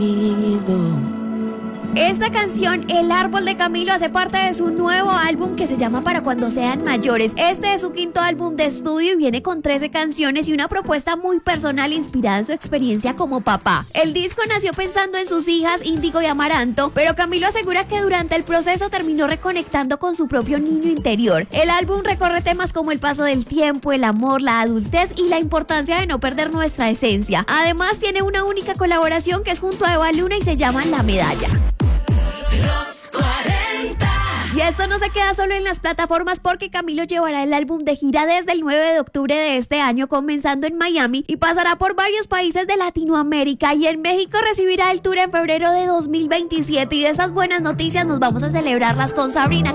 Esta canción, El Árbol de Camilo, hace parte de su nuevo álbum que se llama Para Cuando Sean Mayores. Este es su quinto álbum de estudio y viene con 13 canciones y una propuesta muy personal inspirada en su experiencia como papá. El disco nació pensando en sus hijas Índigo y Amaranto, pero Camilo asegura que durante el proceso terminó reconectando con su propio niño interior. El álbum recorre temas como el paso del tiempo, el amor, la adultez y la importancia de no perder nuestra esencia. Además, tiene una única colaboración que es junto a Eva Luna y se llama La Medalla. Los 40. Y esto no se queda solo en las plataformas porque Camilo llevará el álbum de gira desde el 9 de octubre de este año, comenzando en Miami y pasará por varios países de Latinoamérica, y en México recibirá el tour en febrero de 2027. Y de esas buenas noticias nos vamos a celebrarlas con Sabrina